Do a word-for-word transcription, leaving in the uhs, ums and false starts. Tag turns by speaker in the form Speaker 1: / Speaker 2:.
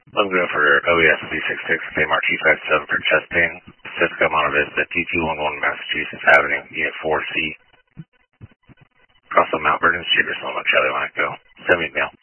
Speaker 1: I'm going for O E S three six six, Kmart two five seven for chest pain, Pacifica Monte Vista, T two one one Massachusetts Avenue, Unit four C. Crossville Mount Vernon Street, or Sonoma, Charlie, Monaco. Send me an email.